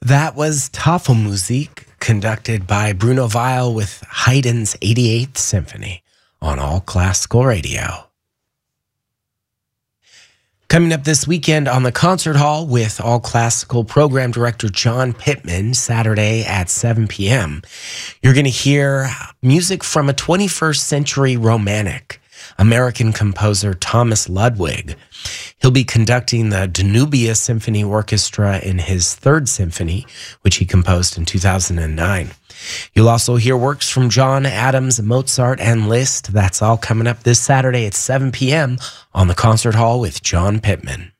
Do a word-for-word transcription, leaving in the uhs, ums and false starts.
That was Tafelmusik, conducted by Bruno Weil with Haydn's eighty-eighth Symphony on All Classical Radio. Coming up this weekend on the Concert Hall with All Classical Program Director John Pittman, Saturday at seven p.m., you're going to hear music from a twenty-first century romantic, American composer Thomas Ludwig. He'll be conducting the Danubia Symphony Orchestra in his third symphony, which he composed in two thousand nine. You'll also hear works from John Adams, Mozart, and Liszt. That's all coming up this Saturday at seven p.m. on the Concert Hall with John Pittman.